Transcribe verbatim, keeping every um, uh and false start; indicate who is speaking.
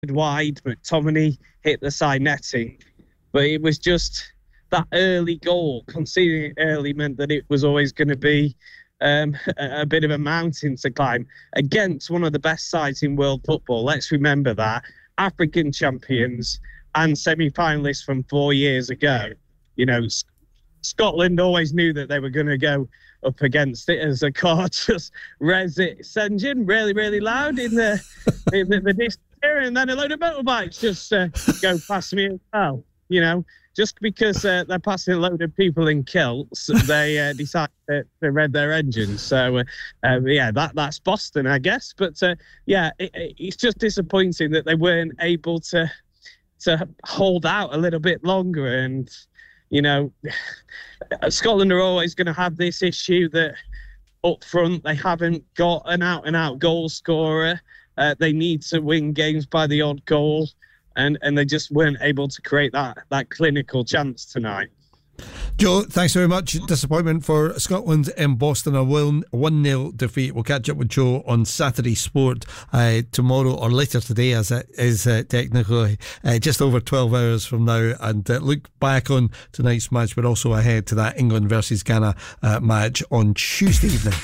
Speaker 1: wide, McTominay hit the side netting. But it was just that early goal, conceding it early, meant that it was always going to be um, a, a bit of a mountain to climb against one of the best sides in world football. Let's remember that. African champions and semi-finalists from four years ago. You know, S- Scotland always knew that they were going to go up against it as a car just res its engine really, really loud in the, in the, the distance here, and then a load of motorbikes just uh, go past me as well. You know, just because uh, they're passing a load of people in kilts, they uh, decide to, to rev their engines. So, uh, uh, yeah, that that's Boston, I guess. But, uh, yeah, it, it's just disappointing that they weren't able to to hold out a little bit longer. And, you know, Scotland are always going to have this issue that up front they haven't got an out-and-out goal scorer. Uh, they need to win games by the odd goal. And and they just weren't able to create that that clinical chance tonight.
Speaker 2: Joe, thanks very much. Disappointment for Scotland in Boston, a one nil defeat. We'll catch up with Joe on Saturday Sport uh, tomorrow, or later today, as it is uh, technically uh, just over twelve hours from now, and uh, look back on tonight's match, but also ahead to that England versus Ghana uh, match on Tuesday evening.